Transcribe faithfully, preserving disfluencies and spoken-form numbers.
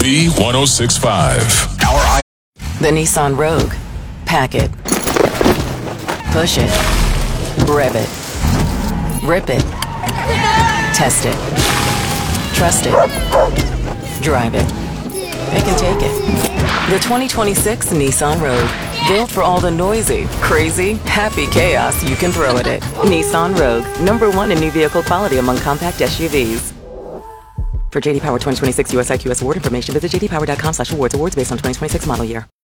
B one oh six point five. Our The Nissan Rogue. Pack it. Push it. Rev it. Rip it. Test it. Trust it. Drive it. It can take it. The twenty twenty-six Nissan Rogue. Built for all the noisy, crazy, happy chaos you can throw at it. Nissan Rogue. Number one in new vehicle quality among compact S U Vs. For J D Power twenty twenty-six U S I Q S award information, visit j d power dot com slash awards. Awards based on twenty twenty-six model year.